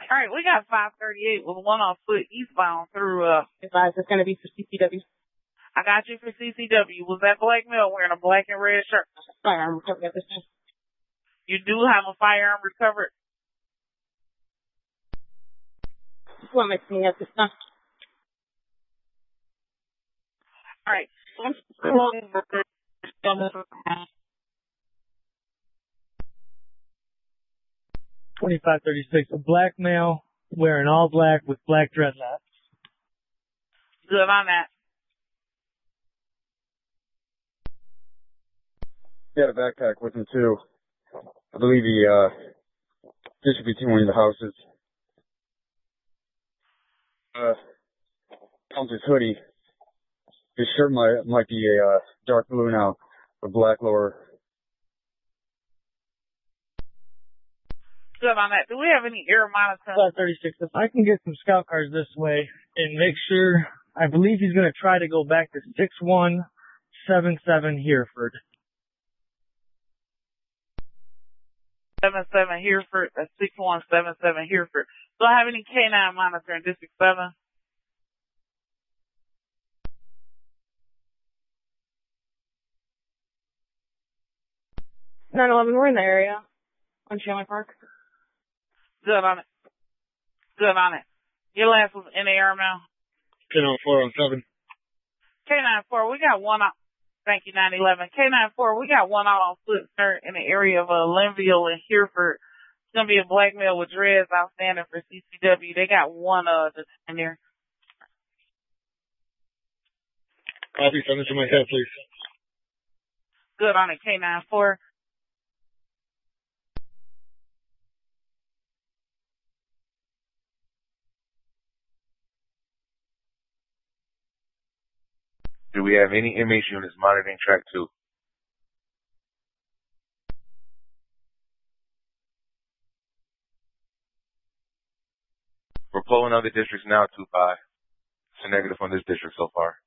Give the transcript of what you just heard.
All right, we got 538 with one on foot eastbound through, Advise it's going to be for CCW. I got you for CCW. Was that black male wearing a black and red shirt? Firearm recovered at this time. You do have a firearm recovered? What makes me at this time? All right. 2536, a black male wearing all black with black dreadlocks. Good on that. He had a backpack with him too. I believe he distributed one of the houses. Found his hoodie. His shirt might be a dark blue now, with black lower. Good on that. Do we have any air monitoring? 536, if I can get some scout cars this way and make sure, I believe he's going to try to go back to 6177 Hereford. 77 Hereford, that's 6177 Hereford. Do I have any K9 monitoring District 7? We're in the area on Shanley Park. Good on it. Good on it. Your last was in the air now. 10-4 on 7. K94, we got one out. Thank you, 911. K94, we got one out on foot, sir, in the area of Linville and Hereford. It's going to be a black male with dreads outstanding for CCW. They got one in there. Copy, send it to my head, please. Good on it, K94. Do we have any MH units monitoring track 2? We're pulling other districts now, 2-5. It's a negative on this district so far.